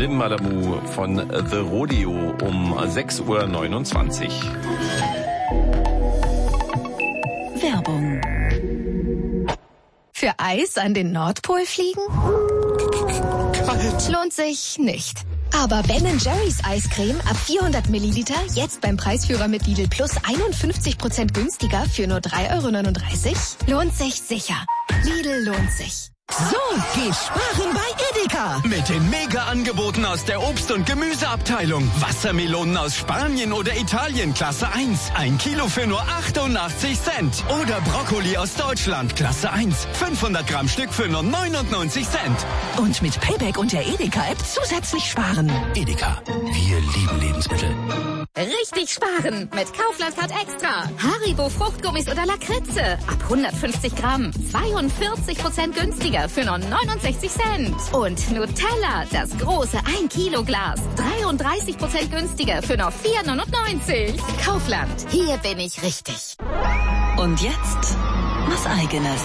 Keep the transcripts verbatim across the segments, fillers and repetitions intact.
Lim Malamu von The Rodeo um sechs Uhr neunundzwanzig. Werbung. Für Eis an den Nordpol fliegen? Kalt. Lohnt sich nicht. Aber Ben and Jerry's Eiscreme ab vierhundert Milliliter jetzt beim Preisführer mit Lidl Plus einundfünfzig Prozent günstiger für nur drei Euro neununddreißig? Lohnt sich sicher. Lidl lohnt sich. So, geht sparen bei Edeka. Mit den Mega-Angeboten aus der Obst- und Gemüseabteilung. Wassermelonen aus Spanien oder Italien, Klasse eins. Ein Kilo für nur achtundachtzig Cent. Oder Brokkoli aus Deutschland, Klasse eins. fünfhundert Gramm Stück für nur neunundneunzig Cent. Und mit Payback und der Edeka-App zusätzlich sparen. Edeka, wir lieben Lebensmittel. Richtig sparen mit Kaufland Card Extra. Haribo Fruchtgummis oder Lakritze. Ab hundertfünfzig Gramm. zweiundvierzig Prozent günstiger für nur neunundsechzig Cent. Und Nutella, das große ein Kilo Glas. dreiunddreißig Prozent günstiger für nur vier neunundneunzig. Kaufland, hier bin ich richtig. Und jetzt was Eigenes.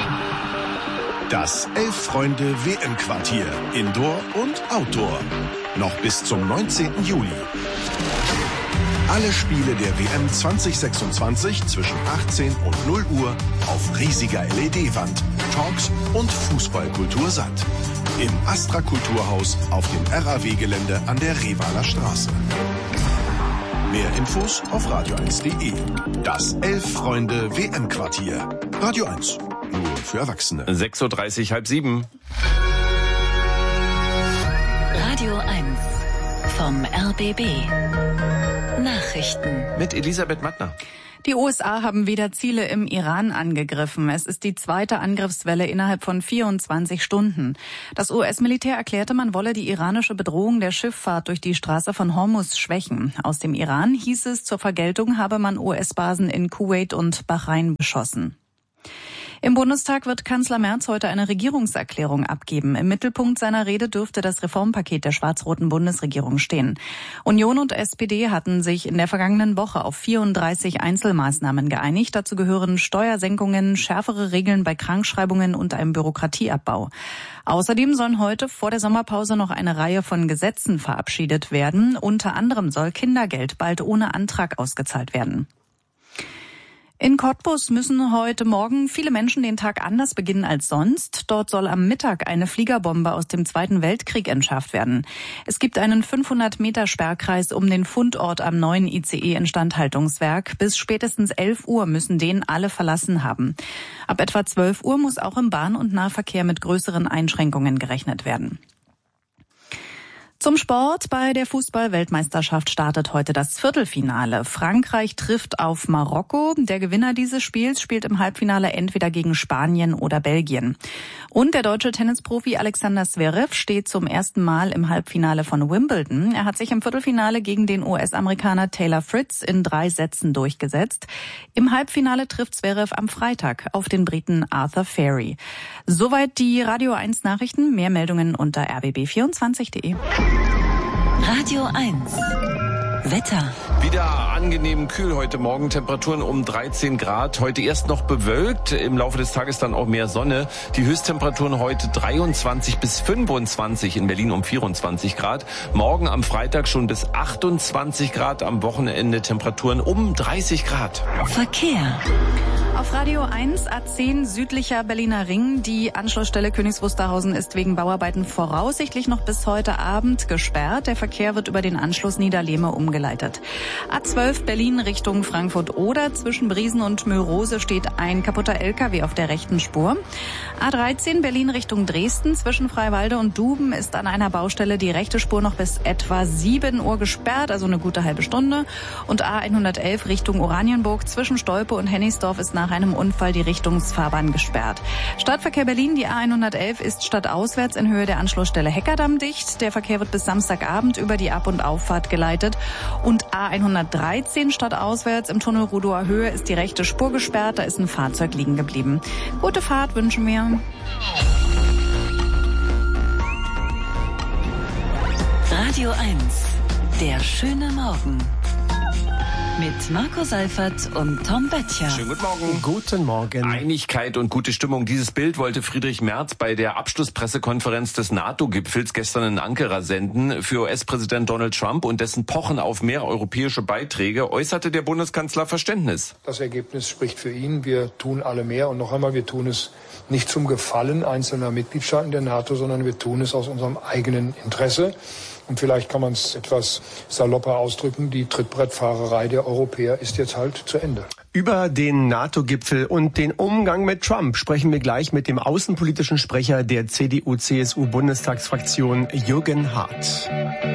Das Elf-Freunde-W M-Quartier. Indoor und Outdoor. Noch bis zum neunzehnten Juli. Alle Spiele der W M zwanzig sechsundzwanzig zwischen achtzehn und null Uhr auf riesiger L E D-Wand, Talks und Fußballkultur satt. Im Astra Kulturhaus auf dem R A W-Gelände an der Revaler Straße. Mehr Infos auf radio eins punkt de. Das Elf-Freunde-W M-Quartier. Radio eins. Nur für Erwachsene. sechs Uhr dreißig, halb sieben. Radio eins vom R B B. Nachrichten mit Elisabeth Mattner. Die U S A haben wieder Ziele im Iran angegriffen. Es ist die zweite Angriffswelle innerhalb von vierundzwanzig Stunden. Das U S-Militär erklärte, man wolle die iranische Bedrohung der Schifffahrt durch die Straße von Hormuz schwächen. Aus dem Iran hieß es, zur Vergeltung habe man U S-Basen in Kuwait und Bahrain beschossen. Im Bundestag wird Kanzler Merz heute eine Regierungserklärung abgeben. Im Mittelpunkt seiner Rede dürfte das Reformpaket der schwarz-roten Bundesregierung stehen. Union und S P D hatten sich in der vergangenen Woche auf vierunddreißig Einzelmaßnahmen geeinigt. Dazu gehören Steuersenkungen, schärfere Regeln bei Krankschreibungen und ein Bürokratieabbau. Außerdem sollen heute vor der Sommerpause noch eine Reihe von Gesetzen verabschiedet werden. Unter anderem soll Kindergeld bald ohne Antrag ausgezahlt werden. In Cottbus müssen heute Morgen viele Menschen den Tag anders beginnen als sonst. Dort soll am Mittag eine Fliegerbombe aus dem Zweiten Weltkrieg entschärft werden. Es gibt einen fünfhundert Meter Sperrkreis um den Fundort am neuen I C E-Instandhaltungswerk. Bis spätestens elf Uhr müssen den alle verlassen haben. Ab etwa zwölf Uhr muss auch im Bahn- und Nahverkehr mit größeren Einschränkungen gerechnet werden. Zum Sport. Bei der Fußball-Weltmeisterschaft startet heute das Viertelfinale. Frankreich trifft auf Marokko. Der Gewinner dieses Spiels spielt im Halbfinale entweder gegen Spanien oder Belgien. Und der deutsche Tennisprofi Alexander Zverev steht zum ersten Mal im Halbfinale von Wimbledon. Er hat sich im Viertelfinale gegen den U S-Amerikaner Taylor Fritz in drei Sätzen durchgesetzt. Im Halbfinale trifft Zverev am Freitag auf den Briten Arthur Ferry. Soweit die Radio eins Nachrichten. Mehr Meldungen unter r b b vierundzwanzig punkt de. Radio eins. Wetter. Wieder angenehm kühl heute Morgen, Temperaturen um dreizehn Grad. Heute erst noch bewölkt, im Laufe des Tages dann auch mehr Sonne. Die Höchsttemperaturen heute dreiundzwanzig bis fünfundzwanzig, in Berlin um vierundzwanzig Grad. Morgen am Freitag schon bis achtundzwanzig Grad, am Wochenende Temperaturen um dreißig Grad. Verkehr. Auf Radio eins A zehn südlicher Berliner Ring. Die Anschlussstelle Königs Wusterhausen ist wegen Bauarbeiten voraussichtlich noch bis heute Abend gesperrt. Der Verkehr wird über den Anschluss Niederlehme umgeleitet. A zwölf Berlin Richtung Frankfurt-Oder. Zwischen Briesen und Mörose steht ein kaputter L K W auf der rechten Spur. A dreizehn Berlin Richtung Dresden. Zwischen Freiwalde und Duben ist an einer Baustelle die rechte Spur noch bis etwa sieben Uhr gesperrt, also eine gute halbe Stunde. Und A hundertelf Richtung Oranienburg. Zwischen Stolpe und Hennigsdorf ist nach einem Unfall die Richtungsfahrbahn gesperrt. Stadtverkehr Berlin, die A hundertelf ist stadtauswärts in Höhe der Anschlussstelle Heckerdamm dicht. Der Verkehr wird bis Samstagabend über die Ab- und Auffahrt geleitet. Und A hundertdreizehn stadtauswärts im Tunnel Rudower Höhe ist die rechte Spur gesperrt. Da ist ein Fahrzeug liegen geblieben. Gute Fahrt wünschen wir. Radio eins. Der schöne Morgen. Mit Marco Seifert und Tom Böttcher. Schönen guten Morgen. Guten Morgen. Einigkeit und gute Stimmung. Dieses Bild wollte Friedrich Merz bei der Abschlusspressekonferenz des NATO-Gipfels gestern in Ankara senden. Für U S-Präsident Donald Trump und dessen Pochen auf mehr europäische Beiträge äußerte der Bundeskanzler Verständnis. Das Ergebnis spricht für ihn. Wir tun alle mehr. Und noch einmal, wir tun es nicht zum Gefallen einzelner Mitgliedstaaten der NATO, sondern wir tun es aus unserem eigenen Interesse. Und vielleicht kann man es etwas salopper ausdrücken, die Trittbrettfahrerei der Europäer ist jetzt halt zu Ende. Über den NATO-Gipfel und den Umgang mit Trump sprechen wir gleich mit dem außenpolitischen Sprecher der C D U C S U-Bundestagsfraktion, Jürgen Hart.